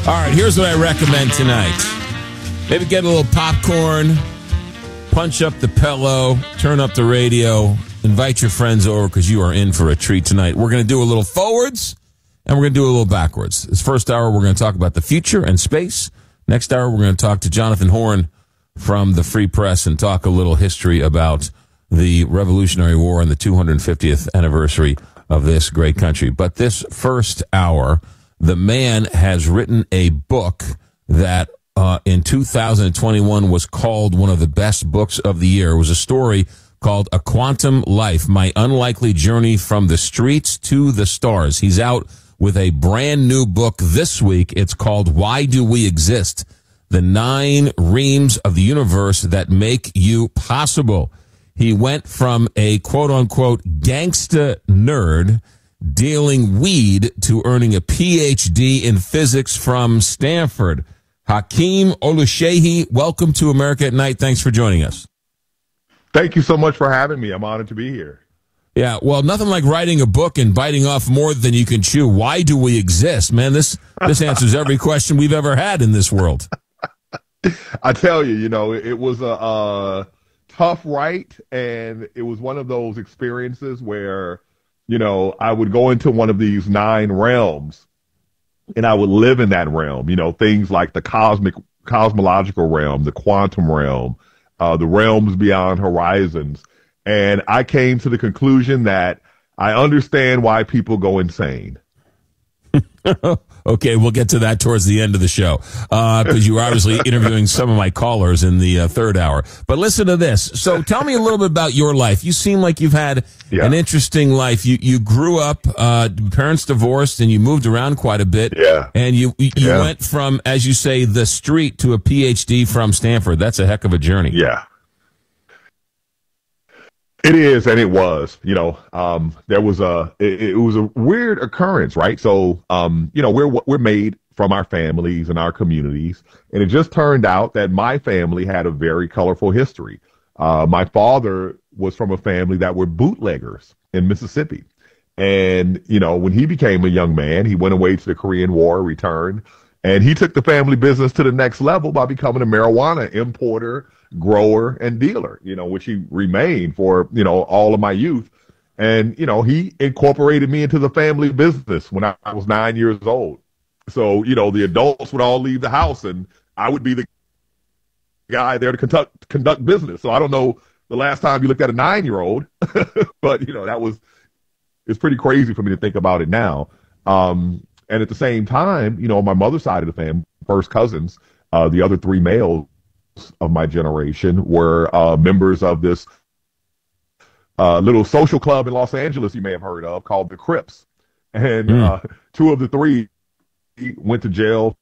All right, here's what I recommend tonight. Maybe get a little popcorn, punch up the pillow, turn up the radio, invite your friends over because you are in for a treat tonight. We're going to do a little forwards and we're going to do a little backwards. This first hour, we're going to talk about the future and space. Next hour, we're going to talk to Jonathan Horn from the Free Press and talk a little history about the Revolutionary War and the 250th anniversary of this great country. But this first hour, the man has written a book that in 2021 was called one of the best books of the year. It was a story called A Quantum Life, My Unlikely Journey from the Streets to the Stars. He's out with a brand new book this week. It's called Why Do We Exist? The 9 Reams of the Universe That Make You Possible. He went from a quote-unquote gangsta nerd dealing weed to earning a PhD in physics from Stanford. Hakeem Oluseyi, welcome to America at Night. Thanks for joining us. Thank you so much for having me. I'm honored to be here. Yeah, well, nothing like writing a book and biting off more than you can chew. Why do we exist? Man, this answers every question we've ever had in this world. I tell you, it was a tough write, and it was one of those experiences where I would go into one of these 9 realms and I would live in that realm, things like the cosmological realm, the quantum realm, the realms beyond horizons. And I came to the conclusion that I understand why people go insane. Okay, we'll get to that towards the end of the show because you were obviously interviewing some of my callers in the third hour. But listen to this. So tell me a little bit about your life. You seem like you've had an interesting life. You grew up, parents divorced, and you moved around quite a bit. Yeah. And you went from, as you say, the street to a PhD from Stanford. That's a heck of a journey. Yeah. It is, and it was. There was it was a weird occurrence, right? So, we're made from our families and our communities, and it just turned out that my family had a very colorful history. My father was from a family that were bootleggers in Mississippi, and when he became a young man, he went away to the Korean War, returned, and he took the family business to the next level by becoming a marijuana importer, grower, and dealer, which he remained for, all of my youth. And, he incorporated me into the family business when I was 9 years old. So, the adults would all leave the house and I would be the guy there to conduct business. So I don't know the last time you looked at a 9-year-old, but, it's pretty crazy for me to think about it now. And at the same time, on my mother's side of the family, first cousins, the other 3 males of my generation were members of this little social club in Los Angeles you may have heard of called the Crips. And 2 of the 3 went to jail.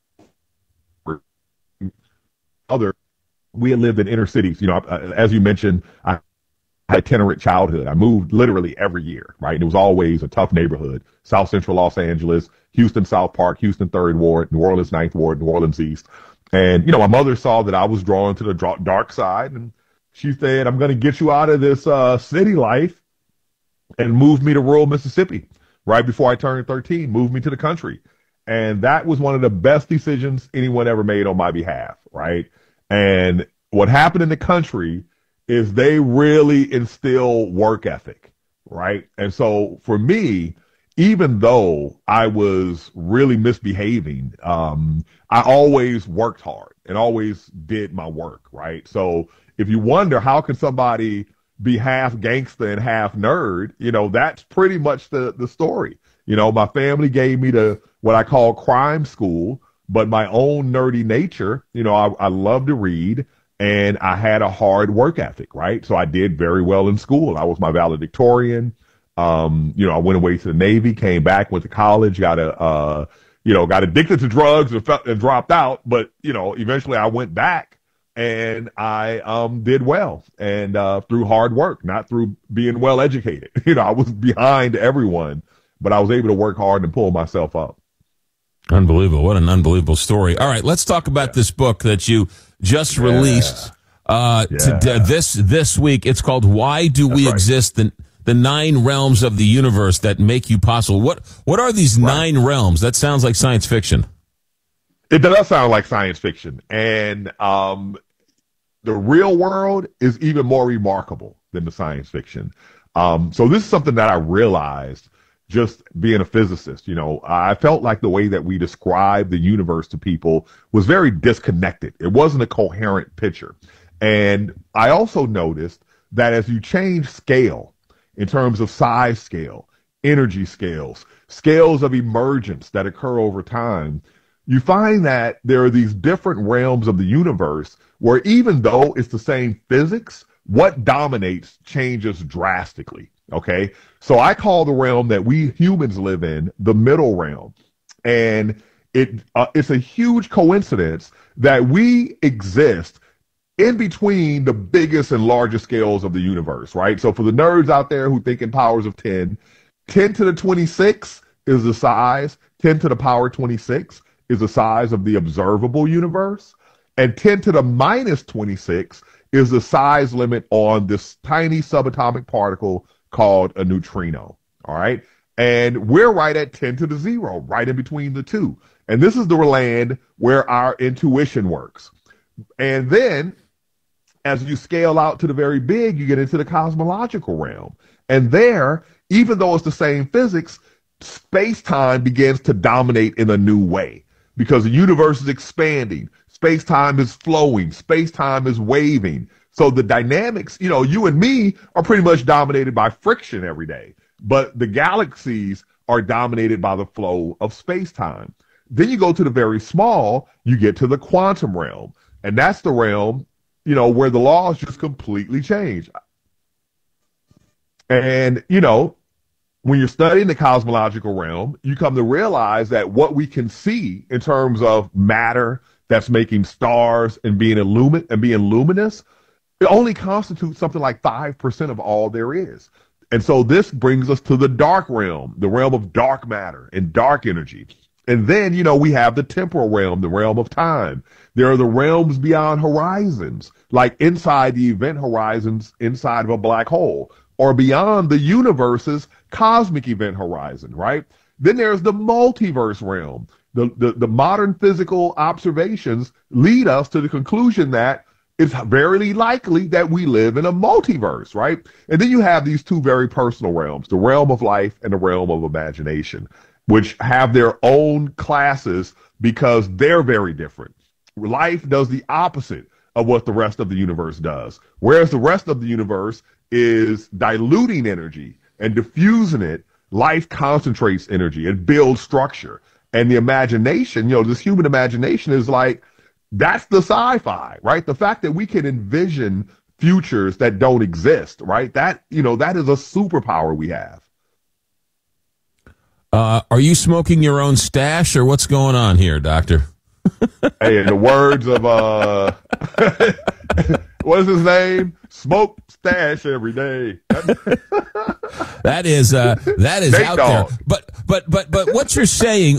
We had lived in inner cities. As you mentioned, I had itinerant childhood. I moved literally every year, right? And it was always a tough neighborhood. South Central Los Angeles, Houston South Park, Houston 3rd Ward, New Orleans 9th Ward, New Orleans East. And, my mother saw that I was drawn to the dark side, and she said, I'm going to get you out of this city life and move me to rural Mississippi right before I turned 13, move me to the country. And that was one of the best decisions anyone ever made on my behalf, right? And what happened in the country is they really instill work ethic, right? And so for me, even though I was really misbehaving, I always worked hard and always did my work, right? So if you wonder how can somebody be half gangster and half nerd, that's pretty much the story. My family gave me what I call crime school, but my own nerdy nature, I love to read and I had a hard work ethic, right? So I did very well in school. I was my valedictorian. I went away to the Navy, came back, went to college, got addicted to drugs and dropped out. But, eventually I went back and I did well and through hard work, not through being well educated. I was behind everyone, but I was able to work hard and pull myself up. Unbelievable. What an unbelievable story. All right, let's talk about this book that you just released this week. It's called Why Do We Exist? The 9 realms of the universe that make you possible. What are these 9 realms? That sounds like science fiction. It does sound like science fiction. And the real world is even more remarkable than the science fiction. So this is something that I realized just being a physicist. You know, I felt like the way that we describe the universe to people was very disconnected. It wasn't a coherent picture. And I also noticed that as you change scale in terms of size scale, energy scales, scales of emergence that occur over time, you find that there are these different realms of the universe where even though it's the same physics, what dominates changes drastically. Okay. So I call the realm that we humans live in the middle realm. And it's a huge coincidence that we exist in between the biggest and largest scales of the universe, right? So for the nerds out there who think in powers of 10, 10 to the 26 is the size, 10 to the power 26 is the size of the observable universe, and 10 to the minus 26 is the size limit on this tiny subatomic particle called a neutrino, all right? And we're right at 10 to the 0, right in between the two. And this is the land where our intuition works. And then as you scale out to the very big, you get into the cosmological realm. And there, even though it's the same physics, space-time begins to dominate in a new way because the universe is expanding. Space-time is flowing. Space-time is waving. So the dynamics, you know, you and me are pretty much dominated by friction every day, but the galaxies are dominated by the flow of space-time. Then you go to the very small, you get to the quantum realm. And that's the realm, you know, where the laws just completely change. And, you know, when you're studying the cosmological realm, you come to realize that what we can see in terms of matter that's making stars and being luminous, it only constitutes something like 5% of all there is. And so this brings us to the dark realm, the realm of dark matter and dark energy. And then, you know, we have the temporal realm, the realm of time. There are the realms beyond horizons, like inside the event horizons inside of a black hole, or beyond the universe's cosmic event horizon, right? Then there's the multiverse realm. The modern physical observations lead us to the conclusion that it's very likely that we live in a multiverse, right? And then you have these two very personal realms, the realm of life and the realm of imagination, which have their own classes because they're very different. Life does the opposite of what the rest of the universe does, whereas the rest of the universe is diluting energy and diffusing it. Life concentrates energy and builds structure. And the imagination, you know, this human imagination is like, that's the sci-fi, right? The fact that we can envision futures that don't exist, right? That, you know, that is a superpower we have. Are you smoking your own stash or what's going on here, Doctor? Hey, in the words of, what is his name? Smoke stash every day. That is out there. But what you're saying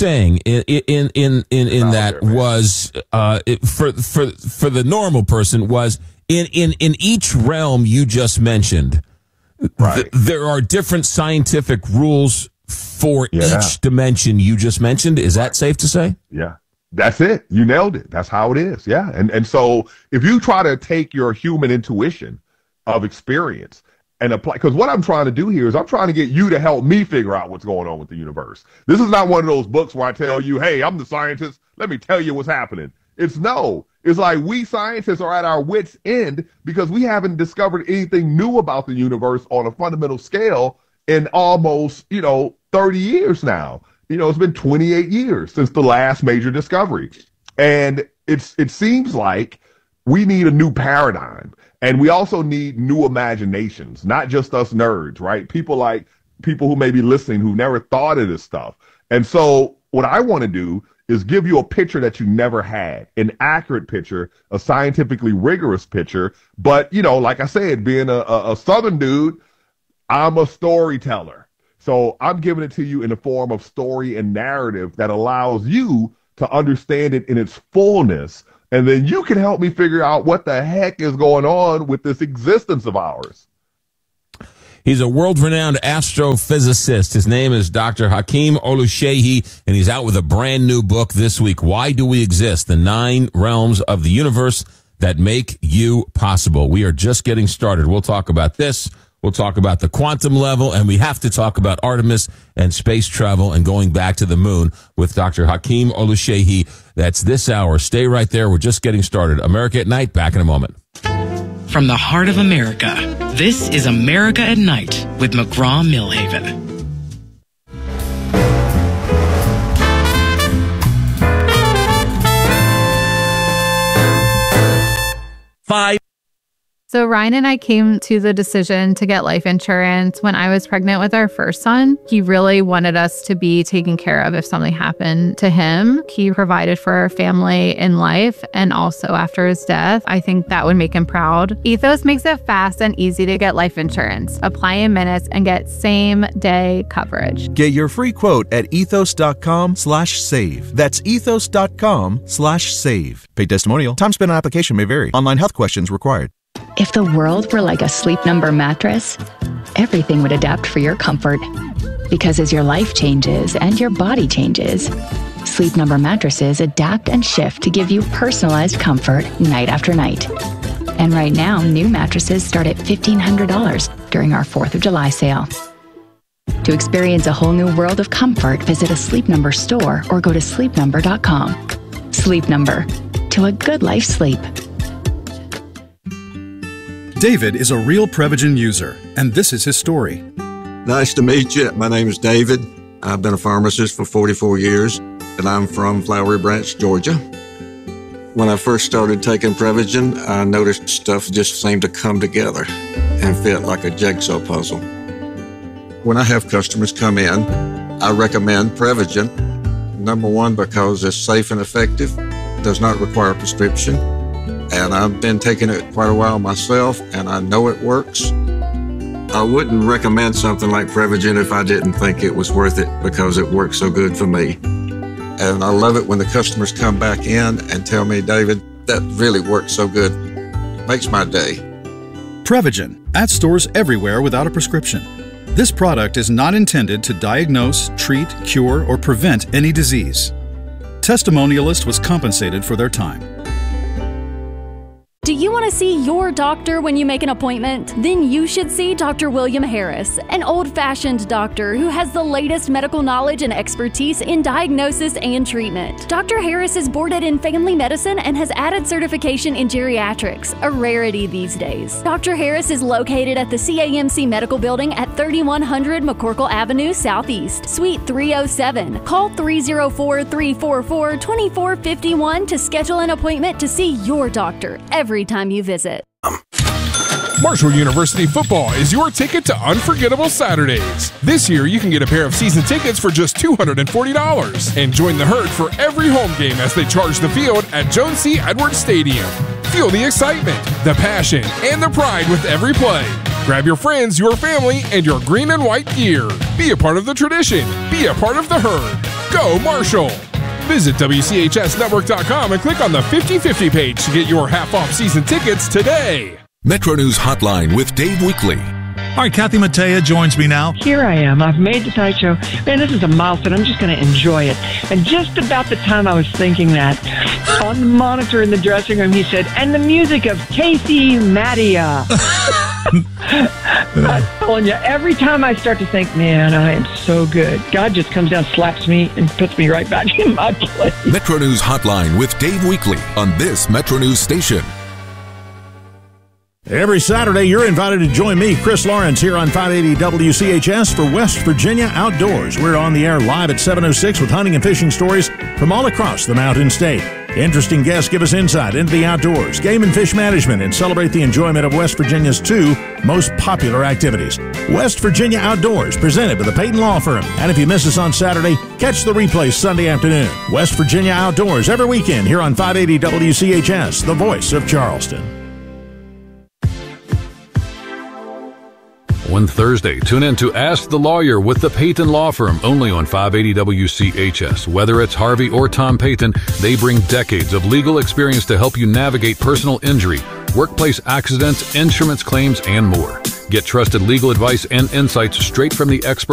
in that was, for the normal person was in each realm you just mentioned, right. There are different scientific rules for each dimension you just mentioned. Is that safe to say? Yeah. That's it. You nailed it. That's how it is. Yeah. And so if you try to take your human intuition of experience and apply, because what I'm trying to do here is I'm trying to get you to help me figure out what's going on with the universe. This is not one of those books where I tell you, hey, I'm the scientist. Let me tell you what's happening. It's like we scientists are at our wits' end because we haven't discovered anything new about the universe on a fundamental scale in almost, 30 years now. It's been 28 years since the last major discovery. And it seems like we need a new paradigm. And we also need new imaginations, not just us nerds, right? People who may be listening who never thought of this stuff. And so what I want to do is give you a picture that you never had, an accurate picture, a scientifically rigorous picture. But, like I said, being a Southern dude, I'm a storyteller. So I'm giving it to you in the form of story and narrative that allows you to understand it in its fullness. And then you can help me figure out what the heck is going on with this existence of ours. He's a world-renowned astrophysicist. His name is Dr. Hakeem Oluseyi, and he's out with a brand new book this week. Why Do We Exist? The 9 Realms of the Universe That Make You Possible. We are just getting started. We'll talk about this. We'll talk about the quantum level, and we have to talk about Artemis and space travel and going back to the moon with Dr. Hakeem Oluseyi. That's this hour. Stay right there. We're just getting started. America at Night, back in a moment. From the heart of America, this is America at Night with McGraw-Millhaven. So Ryan and I came to the decision to get life insurance when I was pregnant with our first son. He really wanted us to be taken care of if something happened to him. He provided for our family in life and also after his death. I think that would make him proud. Ethos makes it fast and easy to get life insurance. Apply in minutes and get same-day coverage. Get your free quote at ethos.com/save. That's ethos.com/save. Paid testimonial. Time spent on application may vary. Online health questions required. If the world were like a Sleep Number mattress, everything would adapt for your comfort. Because as your life changes and your body changes, Sleep Number mattresses adapt and shift to give you personalized comfort night after night. And right now, new mattresses start at $1,500 during our 4th of July sale. To experience a whole new world of comfort, visit a Sleep Number store or go to sleepnumber.com. Sleep Number. To a good life sleep. David is a real Prevagen user, and this is his story. Nice to meet you. My name is David. I've been a pharmacist for 44 years, and I'm from Flowery Branch, Georgia. When I first started taking Prevagen, I noticed stuff just seemed to come together and fit like a jigsaw puzzle. When I have customers come in, I recommend Prevagen. Number one, because it's safe and effective, does not require a prescription. And I've been taking it quite a while myself, and I know it works. I wouldn't recommend something like Prevagen if I didn't think it was worth it because it works so good for me. And I love it when the customers come back in and tell me, David, that really works so good. Makes my day. Prevagen, at stores everywhere without a prescription. This product is not intended to diagnose, treat, cure, or prevent any disease. Testimonialist was compensated for their time. Do you want to see your doctor when you make an appointment? Then you should see Dr. William Harris, an old-fashioned doctor who has the latest medical knowledge and expertise in diagnosis and treatment. Dr. Harris is boarded in family medicine and has added certification in geriatrics, a rarity these days. Dr. Harris is located at the CAMC Medical Building at 3100 McCorkle Avenue Southeast, Suite 307. Call 304-344-2451 to schedule an appointment to see your doctor every time you visit. Marshall University football is your ticket to unforgettable Saturdays. This year, you can get a pair of season tickets for just $240 and join the herd for every home game as they charge the field at Jones C. Edwards Stadium. Feel the excitement, the passion, and the pride with every play. Grab your friends, your family, and your green and white gear. Be a part of the tradition. Be a part of the herd. Go Marshall! Visit WCHSnetwork.com and click on the 50/50 page to get your half-off season tickets today. Metro News Hotline with Dave Weekley. All right, Kathy Mattea joins me now. Here I am. I've made the Tonight Show. Man, this is a milestone. I'm just going to enjoy it. And just about the time I was thinking that, on the monitor in the dressing room, he said, and the music of Casey Mattea. I'm telling you, every time I start to think, man, I am so good, God just comes down, slaps me, and puts me right back in my place. Metro News Hotline with Dave Weekley on this Metro News station. Every Saturday, you're invited to join me, Chris Lawrence, here on 580 WCHS for West Virginia Outdoors. We're on the air live at 7:06 with hunting and fishing stories from all across the Mountain State. Interesting guests give us insight into the outdoors, game and fish management, and celebrate the enjoyment of West Virginia's 2 most popular activities. West Virginia Outdoors, presented by the Peyton Law Firm. And if you miss us on Saturday, catch the replay Sunday afternoon. West Virginia Outdoors every weekend here on 580 WCHS, the voice of Charleston. On Thursday, tune in to Ask the Lawyer with the Peyton Law Firm, only on 580 WCHS. Whether it's Harvey or Tom Peyton, they bring decades of legal experience to help you navigate personal injury, workplace accidents, insurance claims, and more. Get trusted legal advice and insights straight from the expert